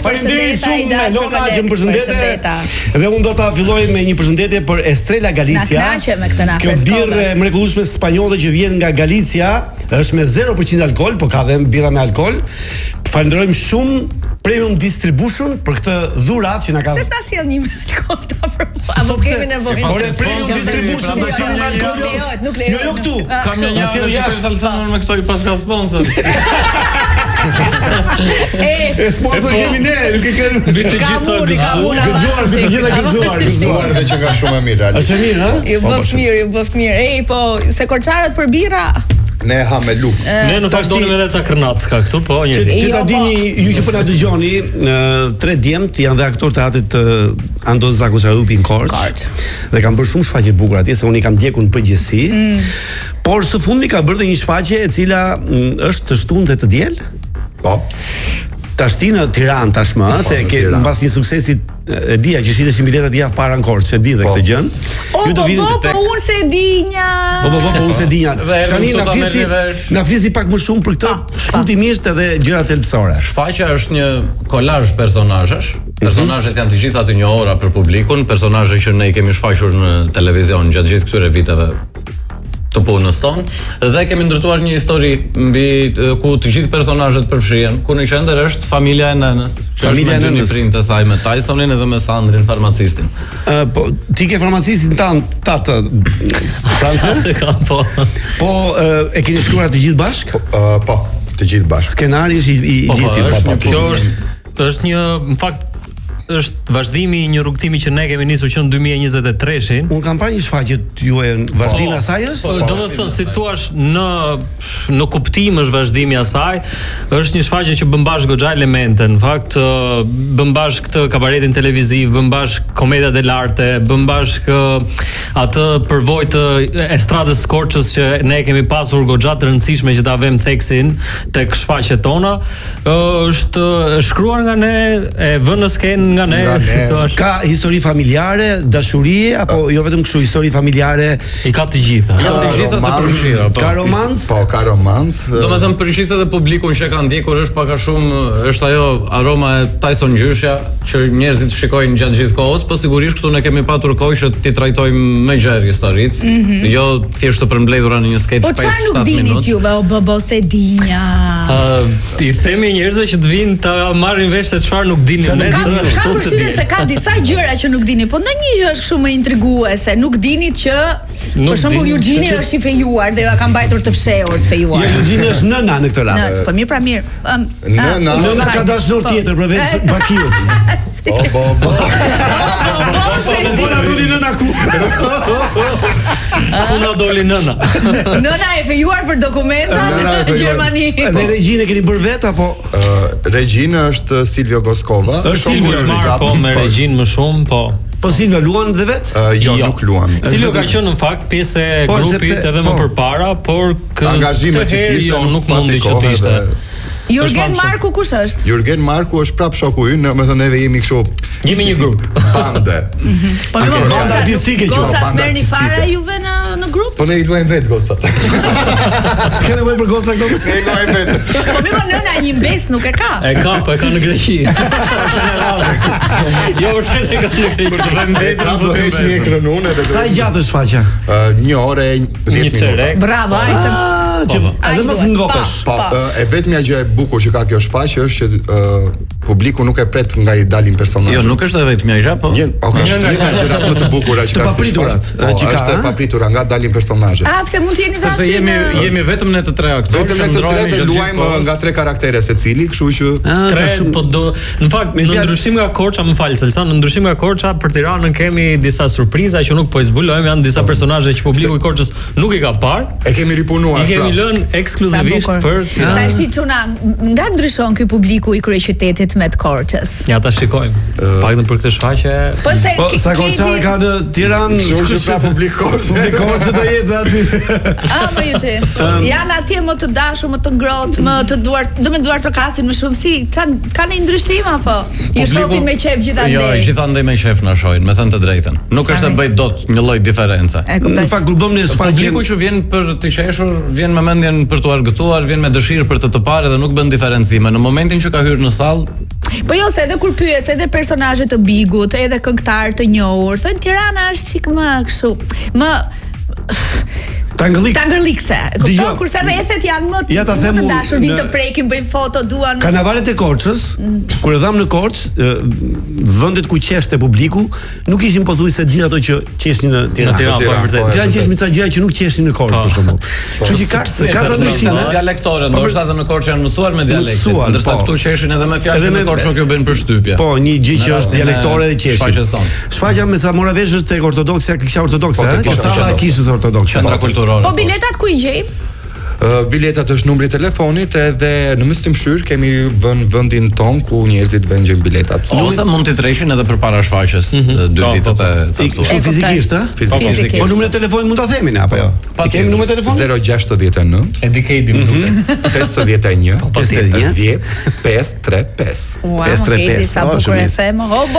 Faleminderit shumë Lona që më përshëndete. Dhe unë do ta filloj me një përshëndetje për Estrella Galicia. Na kënaqe me këtë na. Kjo birrë e mrekullueshme spanjolle që vjen nga Galicia, është me 0% alkool, po ka dhe birra me alkool. Falenderojmë shumë Premium Distribution për këtë dhuratë që na ka. Se sta sjell një me alkool ta për. Apo kemi nevojë. Ore Premium Distribution do të sjellë me alkool. Nuk lejohet. Jo këtu. Kam një jashtë salsanon me këto i paska sponsor. Sponsor kemi ne, nuk e kemi. Mbi të gjitha gëzuar dhe që nga shumë e mirë. Është mirë, ha? Ju bëft mirë. Ej, po se korçarët për birra. Ne ha me luk. Ne në fakt donim edhe ca kërnacka këtu, po një. Që ta dini ju që po na dëgjoni, 3 djemt janë dhe aktor teatrit Andos Zakoçarupi në Korç. Dhe kanë bërë shumë shfaqje bukur atje, se unë i kam ndjekur në përgjithësi. Por së fundmi ka bërë dhe një shfaqje e cila është të shtunë dhe të diel. Po. Tash në Tiranë tashmë, se ke mbas një suksesi e dija që shiteshin biletat javë para në Korçë, e di dhe këtë gjën. Ju do vini Po unë se dinja. Po unë se dinja. Tani na flisi pak më shumë për këtë shkurtimisht edhe gjërat thelbësore. Shfaqja është një kolazh personazhesh. Personazhet janë të gjitha të njohura për publikun, personazhe që ne i kemi shfaqur në televizion gjatë gjithë këtyre viteve të punës tonë, dhe kemi ndërtuar një histori mbi ku të gjithë personazhet përfshihen, ku në qendër është familja e nënës, që është me një print të saj me Tysonin edhe me Sandrin, farmacistin. Po ti ke farmacistin tatë Francë? Po. Po e keni shkruar të gjithë bashk? Po, të gjithë bashk. Skenari është i gjithë. Kjo është një, në fakt, është vazhdimi i një rrugtimi që ne kemi nisur që në 2023-shin. Unë kam parë një shfaqje juaj vazhdimi i asaj është? Domethënë si thua në kuptim është vazhdimi i asaj, është një shfaqje që bën bashkë goxha elemente, në fakt bën bashkë këtë kabaretin televiziv, bën bashkë komedia dell'arte, bën bashkë atë përvojë të estradës së Korçës që ne kemi pasur goxha të rëndësishme që ta vëmë theksin tek shfaqjet tona, është shkruar nga ne, e vënë në skenë nga ne. Ka histori familjare, dashuri apo jo vetëm kështu histori familjare? I ka të gjitha. Ka të gjitha të përfshira. Ka romancë? Po, ka romancë. Domethënë për gjithë edhe publikun që ka ndjekur është pak a shumë është ajo aroma e Tyson gjyshja që njerëzit shikojnë gjatë gjithë kohës, po sigurisht këtu ne kemi patur kohë që ti trajtojmë me gjerë historitë, jo thjesht të përmbledhura në një sketch 5-7 minutë. Po çfarë nuk dinit ju, bo se dinja? I themi njerëzve që të vinë ta marrin vesh se çfarë nuk dinin ne. Ka përshtypjen se ka disa gjëra që nuk dini, po ndonjë gjë është kështu më intriguese, nuk dinit që për shembull Eugjini është i fejuar dhe ja ka mbajtur të fshehur, të fejuar. Eugjini është nëna në këtë rast. Po mirë, pra mirë. Nëna ka dashur tjetër përveç Bakiut. Po. Po na doli nëna ku? Ku na doli nëna? Nëna e fejuar për dokumenta në Gjermani. Dhe Regjinë keni bërë vet apo? Regjinë është Silvio Goskova. Është Silvio marr po me Regjinë më shumë, po. Po Silvia luan dhe vet? Jo, nuk luan. Silvio ka qenë në fakt pjesë e grupit edhe më përpara, por angazhime që kishte nuk mundi që të ishte. Jurgen Marku kush është? Jurgen Marku është prap shoku ynë, domethënë neve jemi kështu. Jemi një grup. Bande. Po nuk banda artistike që goca smerni fare juve në grup? Po ne i luajmë vet gocat. S'ka nevojë për goca këtu. Ne i luajmë vet. Po më nëna një mbes nuk e ka. E ka në Greqi. Jo, vërtet e ka në Greqi. Për të vënë vetë do të ishte një kronun edhe. Sa i gjatë është shfaqja? 1 orë e 10 minuta. Bravo, ai se edhe mos ngopesh. Po, e vetmja gjë e bukur që ka kjo shfaqje është që publiku nuk e pret nga i dalin personazhet. Jo, nuk është e vetmja gjë, po. Një nga gjërat më të bukura që ka si shfaqje. Është e papritura nga dalin personazhet. Pse mund të jeni sepse jemi vetëm ne të tre aktorë, vetëm ne të tre që luajmë nga 3 karaktere secili, kështu që 3 po do, në fakt në ndryshim nga Korça, më fal Selsa, në ndryshim nga Korça për Tiranën kemi disa surpriza që nuk po i zbulojmë, janë disa personazhe që publiku i Korçës nuk i ka parë. E kemi ripunuar. I kemi lënë ekskluzivisht për Tiranë. Tash çuna, nga ndryshon ky publiku i kryeqytetit me të Korçës? Ja ta shikojmë. Paktën për këtë shfaqje. Po sa Korçanë ka në Tiranë, kështu që publik Korçë do jetë aty. Më ju ti. Janë atje më të dashur, më të ngrohtë, më të duar, do me duar trokasin më shumë si, ka një ndryshim apo? Ju shohin me qejf gjithandej. Jo, gjithandej me qejf na shohin, me thënë të drejtën. Nuk është se bëj dot një lloj diference. Në fakt kur bëm ne shfaqje, publiku që vjen për të qeshur, vjen me mendjen për të argëtuar, vjen me dëshirë për të parë dhe nuk bën diferencime. Në momentin që ka hyrë në sallë, Po jo, se edhe kur pyes edhe personazhe të Bigut, edhe këngëtar të njohur, thonë Tirana është çik më kështu, më Tangërlikse. Kupton, kurse rrethet janë më të dashur, vinë të prekin, bëjnë foto, duan. Karnavalet e Korçës, kur e dham në Korçë, vendet ku qeshte publiku, nuk ishin pothuajse gjithë ato që qeshin në Tiranë. Po vërtet. Tiranë qeshin me ca gjëra që nuk qeshin në Korçë për shembull. Kështu që ka ca ndryshime dialektore, ndoshta edhe në Korçë janë mësuar me dialektin, ndërsa këtu qeshin edhe me fjalë në Korçë kjo bën përshtypje. Po, një gjë që është dialektore dhe qeshin. Shfaqja me sa mora vesh është tek ortodoksia, kisha ortodokse, po salla e kishës ortodokse. Po biletat ku i gjejmë? Biletat është numri i telefonit edhe në Mystimshyr kemi vendin ton ku njerëzit vendin biletat. Ose mund t'i treshin edhe përpara shfaqjes 2 ditët e caktuara. Fizikisht, a? Fizikisht. Po numrin e telefonit mund ta themin apo jo? Pa kemi numrin e telefonit? 069 e dikejdi më duket. 51 10 535. 535. Sa bukur e them.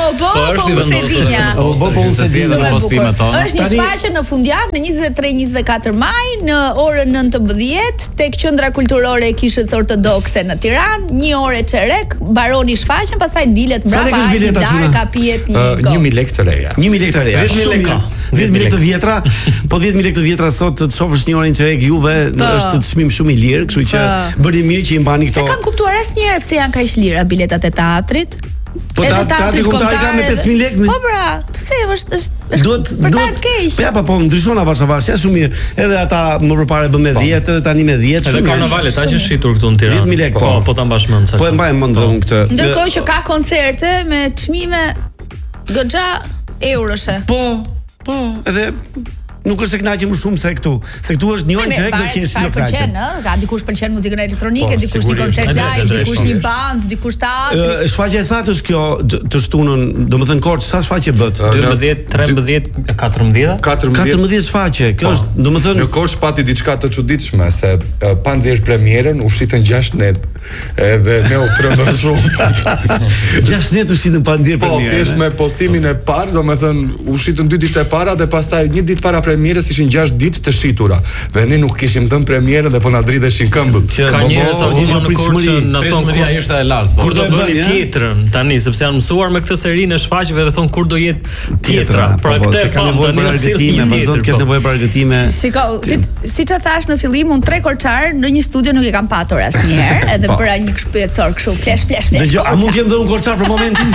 Është një shfaqje në fundjavë në 23-24 maj në orën 19 tek qendra kulturore e Kishës Ortodokse në Tiranë, 1 orë çerek, mbaroni shfaqjen, pastaj dilet mbrapa, darka pihet një 1000 lekë të reja. 1000 lekë të reja. 10.000 lekë të vjetra, po 10.000 lekë të vjetra sot të shohësh 1 orë çerek juve, është çmim shumë i lirë, kështu që bëni mirë që i mbani këto. Se kam kuptuar asnjëherë pse janë kaq lira biletat e teatrit. Po teatri kombëtar ka me 5.000 lekë. Po pra, pse është për të keq. Po ndryshon avash, ja shumë mirë. Edhe ata më përpara bën me 10, edhe tani me 10. Edhe karnavalet aq që shitur këtu në Tiranë. 10.000 lekë, po ta mbash mend. Po e mbaj mend unë këtë. Ndërkohë që ka koncerte me çmime goxha euroshe. Po, edhe nuk është se kënaqem më shumë se këtu është 1 orë çerek do qenë në kënaqem. Ka dikush pëlqen muzikën elektronike, dikush një koncert live, dikush një band, dikush teatri. Shfaqja e saktë është kjo të shtunën, domethënë Korçë sa shfaqje bët? 12, 13, 14. 14 shfaqje. Kjo është domethënë në Korçë pati diçka të çuditshme se pa nxjerr premierën u shitën 6 net. Edhe ne u trembëm shumë. 6 net u shitën pa nxjerr premierën. Po, thjesht me postimin e parë, domethënë u shitën 2 ditë e para dhe pastaj 1 ditë para premierës ishin 6 ditë të shitura. Dhe ne nuk kishim dhënë premierën dhe po na dridheshin këmbët. Ka njerëz sa në Korçë na thonë ishte e lartë. Kur do bëni tjetrën tani, sepse janë mësuar me këtë serinë e shfaqjeve dhe thonë kur do jetë tjetra. Pra këtë ka nevojë për argëtime, vazhdon të ketë nevojë për argëtime. Siç e thash në fillim, unë 3 korçar në një studio nuk e kam patur asnjëherë, edhe bëra një shpejtësor kështu, flash. Dgjoj, a mund të jem dhe unë korçar për momentin?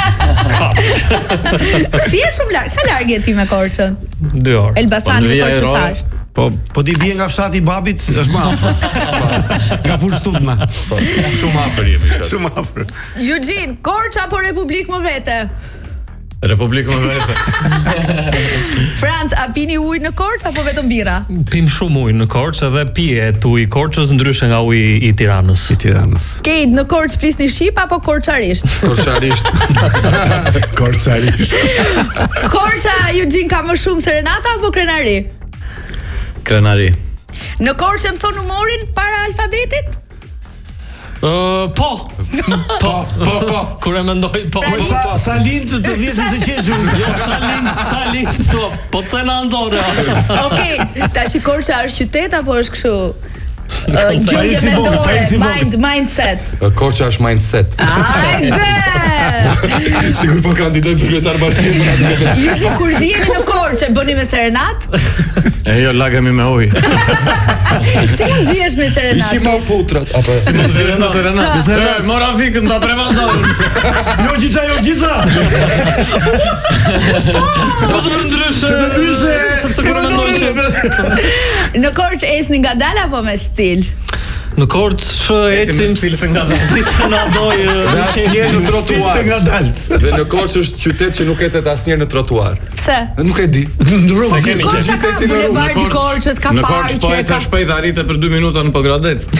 Si je shumë larg, sa larg je ti me Korçën? 2 orë. Elbasani në Korçë sa është? Po di bie nga fshati i babit, është më afër. Nga Fushtutna. Shumë afër jemi. Shumë afër. Eugene, Korçë apo Republikë më vete? Republikë më vete. Franc, a pini ujë në Korçë apo vetëm birra? Pim shumë ujë në Korçë edhe pihet uji i Korçës ndryshe nga uji i Tiranës. Kate, në Korçë flisni shqip apo korçarisht? Korçarisht. Korça, Eugene, ka më shumë serenata apo krenari? Krenari. Në Korçë mëson humorin para alfabetit? Po. Kur e mendoj, po. Sa lind të dhjetë se qeshur. Jo, sa lind, po të na nxorë. Okej, tash Korça është qytet apo është kështu? Gjendje mendore, mindset. Korça është mindset. Hajde! Sigur po kandidojmë për kryetar bashkimi. Ju që kur zjeni në Korçë, bëni me serenat? Jo, lagemi me ujë. Si mund zjesh me serenat? Ishim ma putrat. Si mund zjesh me serenat? Mora fikën, ta prevandojnë. Jo gjitha! Po të ndryshe. Sepse kur mendoj që në Korçë esni ngadalë apo me stil? Në Korçë ecim stil se ngadalë. Si të na doj asnjëherë në trotuar. Dhe në Korçë është qytet që nuk ecet asnjëherë në trotuar. Pse? Nuk e di. Korça ka bulevardi Korçës, ka parqe. Në Korçë po ecë shpejt arrite për 2 minuta në Pogradec.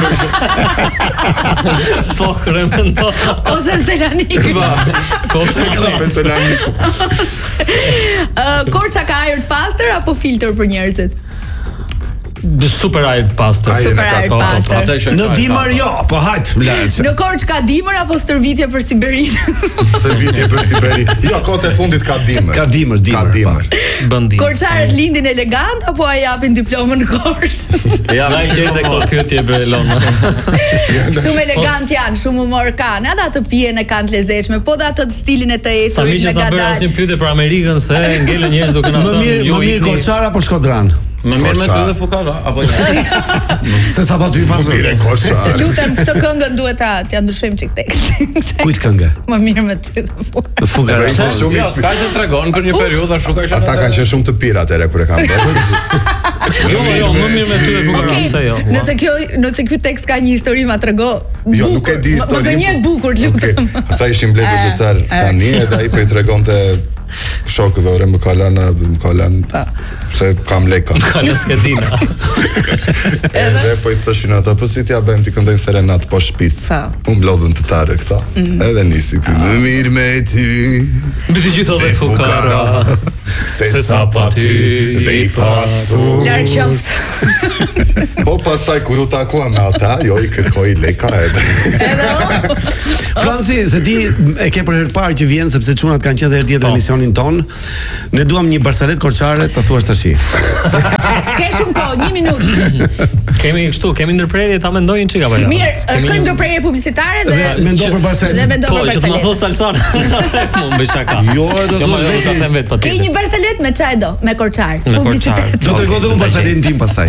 Po kremendo. Ose Selanik. Po Selanik. Korça ka ajër të pastër apo filtr për njerëzit? Super ajër të pastër. Super ajër të pastër. Në dimër jo, po hajt. Në Korç ka dimër apo stërvitje për Siberin? Stërvitje për Siberin. Jo, kohët e fundit ka dimër. Ka dimër. Korçarët lindin elegant apo a japin diplomën në Korç? Ja, na gjete këtë pyetje për Elona. Shumë elegant janë, shumë humor kanë. Edhe atë pijen e kanë të lezetshme, po dhe atë stilin e të esurit me gadal. Sa bëra asnjë pyetje për Amerikën se ngelen njerëz duke na thënë jo mirë Korçara apo Shkodran? Më mirë me ty dhe fukara apo jo? Se sa aty pasur. Të lutem, këtë këngën duhet t'ja ndryshojmë çik tekstin. Kujt këngë? Më mirë me ty dhe fukara. Fukara. Jo, s'ka që tregon për një periudhë ashtu ka qenë. Ata kanë qenë shumë të pirë atëherë kur e kanë bërë. Jo, më mirë me ty dhe fukara, pse jo? Nëse ky tekst ka një histori ma trego. Jo, nuk e di historinë. Më gënjej bukur, lutem. Ata ishin mbledhur zyrtar tani edhe ai po i tregonte shokëve ore më kalan se kam leka. Kalan skedina. Edhe po i thoshin ata, po si t'ja bëjmë ti këndojmë serenat po shtëpis. U mblodhën të tare këta. Edhe nisi ky më mirë me ty. Mbi të gjitha dhe fukara. Se sa pa ty dhe i pasur. Larg qoftë. Po pastaj kur u takua me ata, jo i kërkoi leka edhe. Franci, se ti e ke për herë parë që vjen sepse çunat kanë qenë herë tjetër emisionin ton. Ne duam një barsalet korçare, ta thuash tash. S'ke shumë kohë, 1 minutë. Kemi ndërprerje ta mendojnë çika apo jo? Mirë, shkojmë ndërprerje publicitare dhe mendo për barsalet. Po, që të më thos Salsan. Mund bëj shaka. Jo, do të thosh vetë. Ke një barsalet me çaj do, me korçar. Publicitet. Do të rregoj dhe unë barsaletin tim pastaj.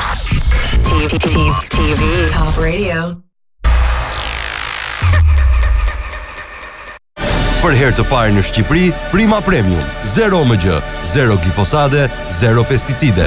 TV Top Radio. Për herë të parë në Shqipëri, Prima Premium, 0 MG, 0 glifosate, 0 pesticide.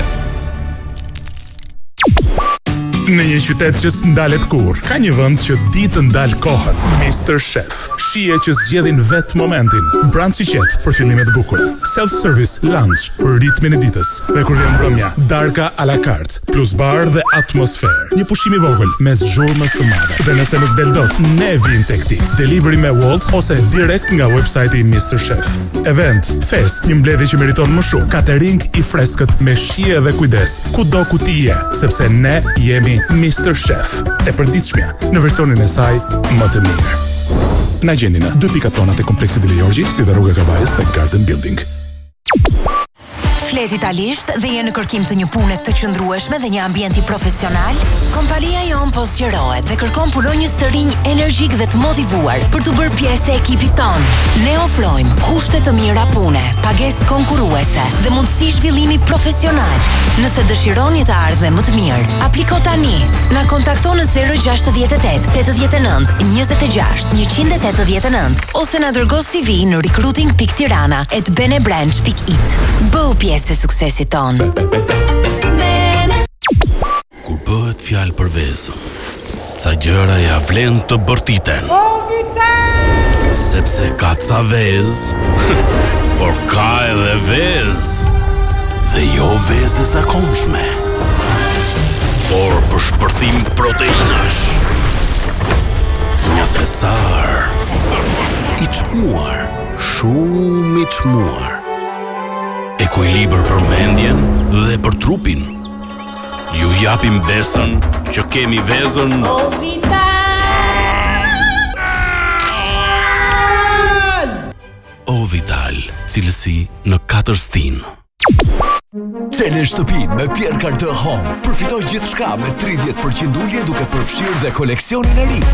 Në një qytet që s'ndalet kur, ka një vend që di të ndal kohën, Mr. Chef. Shije që zgjedhin vetë momentin. Brunch i qetë për fillimet bukur. Self-service lunch për ritmin e ditës. Dhe kur vjen mbrëmja, darka à la carte, plus bar dhe atmosferë. Një pushim i vogël mes zhurmës së madhe. Dhe nëse nuk del dot, ne vim tek ti. Delivery me Wolt ose direkt nga website i Mr. Chef. Event, fest, një mbledhje që meriton më shumë. Catering i freskët me shije dhe kujdes. Kudo ku ti je, sepse ne jemi Mr. Chef, e përditshmja në versionin e saj më të mirë. Na gjeni në 2 pikat tona të kompleksit Dili Jorgji, si dhe rruga Kavajës të Garden Building. Flet italisht dhe je në kërkim të një pune të qëndrueshme dhe një ambienti profesional? Kompania jon po zgjerohet dhe kërkon punonjës të rinj energjik dhe të motivuar për të bërë pjesë e ekipit ton. Ne ofrojmë kushte të mira pune, pagesë konkurruese dhe mundësi zhvillimi profesional. Nëse dëshironi të ardhme më të mirë, apliko tani. Na kontakto në 068 89 26 189 ose na dërgo CV në recruiting.tirana@benebranch.it. Bëu pjesë e suksesit ton. Kur bëhet fjalë për vezën, ca gjëra ja vlen të bërtiten. Sepse ka ca vezë, por ka edhe vezë. Dhe jo vezë e zakonshme, por për shpërthim proteinash. Një thesar i çmuar, shumë i çmuar. Ekuilibër për mendjen dhe për trupin. Ju japim besën që kemi vezën Ovital, cilësi në 4 stin. Çelë shtëpinë me Pierre Cardin Home. Përfitoj gjithçka me 30% ulje duke përfshirë dhe koleksionin e ri